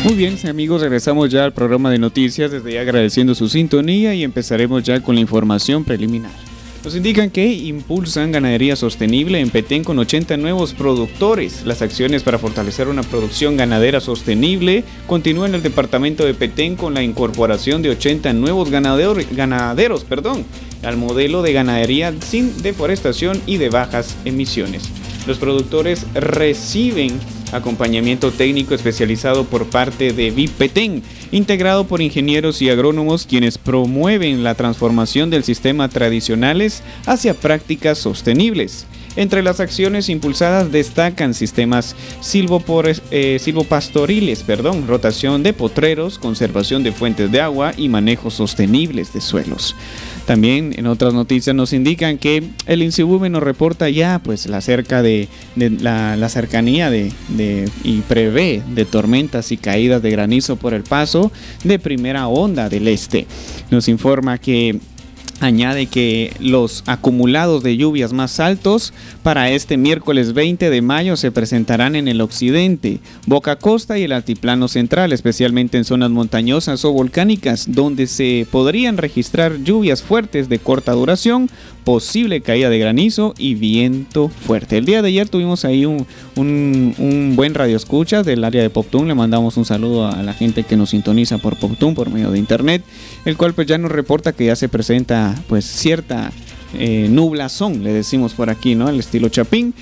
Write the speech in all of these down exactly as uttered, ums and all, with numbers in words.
Muy bien, amigos, regresamos ya al programa de noticias, desde ya agradeciendo su sintonía y empezaremos ya con la información preliminar. Nos indican que impulsan ganadería sostenible en Petén con ochenta nuevos productores. Las acciones para fortalecer una producción ganadera sostenible continúan en el departamento de Petén con la incorporación de ochenta nuevos ganaderos, ganaderos perdón, al modelo de ganadería sin deforestación y de bajas emisiones. Los productores reciben acompañamiento técnico especializado por parte de V I P Petén, integrado por ingenieros y agrónomos quienes promueven la transformación del sistema tradicionales hacia prácticas sostenibles. Entre las acciones impulsadas destacan sistemas silvopores, eh, silvopastoriles, perdón, rotación de potreros, conservación de fuentes de agua y manejos sostenibles de suelos. También en otras noticias nos indican que el INSIBUME nos reporta ya pues la cerca de, de la, la cercanía de, de y prevé de tormentas y caídas de granizo por el paso de primera onda del este. Nos informa que añade que los acumulados de lluvias más altos para este miércoles veinte de mayo se presentarán en el occidente, Boca Costa y el altiplano central, especialmente en zonas montañosas o volcánicas, donde se podrían registrar lluvias fuertes de corta duración, posible caída de granizo y viento fuerte. El día de ayer tuvimos ahí un, un, un buen radioescucha del área de Poptún. Le mandamos un saludo a la gente que nos sintoniza por Poptún por medio de internet, el cual pues ya nos reporta que ya se presenta pues cierta eh, nublazón, le decimos por aquí, ¿no? Al estilo Chapín,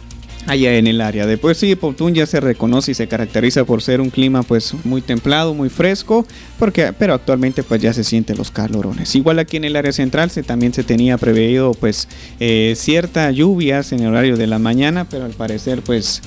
allá en el área. Después sí, Poptún ya se reconoce y se caracteriza por ser un clima pues muy templado, muy fresco, porque, pero actualmente pues ya se sienten los calorones. Igual aquí en el área central se, también se tenía previsto pues eh, ciertas lluvias en el horario de la mañana, pero al parecer pues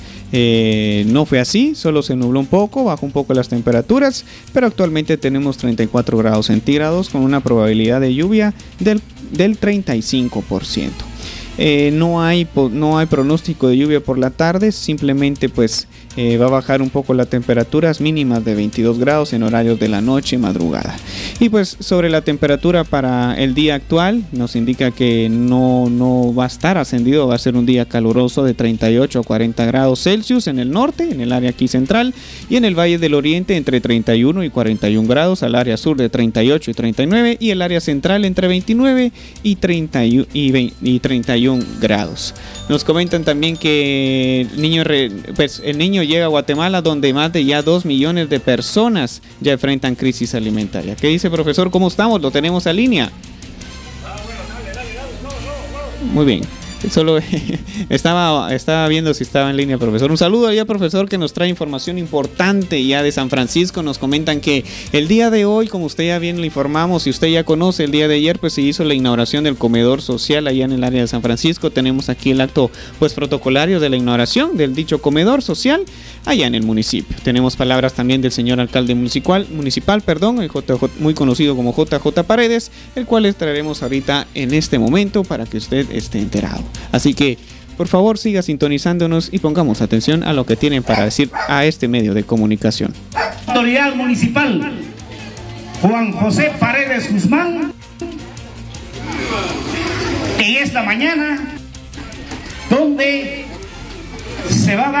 eh, no fue así, solo se nubló un poco, bajó un poco las temperaturas, pero actualmente tenemos treinta y cuatro grados centígrados con una probabilidad de lluvia del, del treinta y cinco por ciento. Eh, no hay no hay pronóstico de lluvia por la tarde, simplemente pues eh, va a bajar un poco las temperaturas mínimas de veintidós grados en horarios de la noche y madrugada. Y pues sobre la temperatura para el día actual nos indica que no, no va a estar ascendido, va a ser un día caluroso de treinta y ocho a cuarenta grados Celsius en el norte, en el área aquí central, y en el Valle del Oriente entre treinta y uno y cuarenta y uno grados, al área sur de treinta y ocho y treinta y nueve, y el área central entre veintinueve y treinta y treinta y uno grados. Nos comentan también que el niño, pues, el niño llega a Guatemala, donde más de ya dos millones de personas ya enfrentan crisis alimentaria. ¿Qué dice, profesor? ¿Cómo estamos? ¿Lo tenemos a línea? Muy bien. Solo estaba, estaba viendo si estaba en línea, profesor. Un saludo allá, profesor, que nos trae información importante ya de San Francisco. Nos comentan que el día de hoy, como usted ya bien lo informamos, y usted ya conoce, el día de ayer pues se hizo la inauguración del comedor social allá en el área de San Francisco. Tenemos aquí el acto pues protocolario de la inauguración del dicho comedor social allá en el municipio. Tenemos palabras también del señor alcalde municipal, municipal, perdón, el J J, muy conocido como J J Paredes, el cual les traeremos ahorita en este momento para que usted esté enterado. Así que, por favor, siga sintonizándonos y pongamos atención a lo que tienen para decir a este medio de comunicación. Autoridad municipal, Juan José Paredes Guzmán, en esta mañana, donde se va a dar